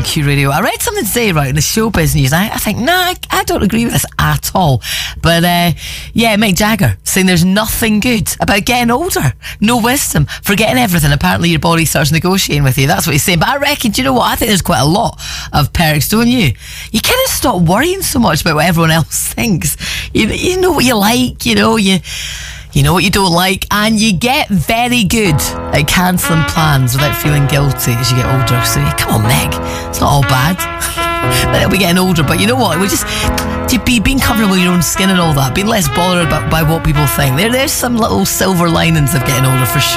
LMQ Radio. I read something today, right, in the showbiz news. I think, I don't agree with this at all. But, Mick Jagger saying there's nothing good about getting older. No wisdom. Forgetting everything. Apparently your body starts negotiating with you. That's what he's saying. But I reckon, do you know what? I think there's quite a lot of perks, don't you? You kind of stop worrying so much about what everyone else thinks. You know what you like, you know what you don't like, and you get very good at cancelling plans without feeling guilty as you get older. So come on, Meg, it's not all bad. But it'll be getting older. But you know what? We're just being comfortable with your own skin and all that, being less bothered by what people think. There's some little silver linings of getting older for sure.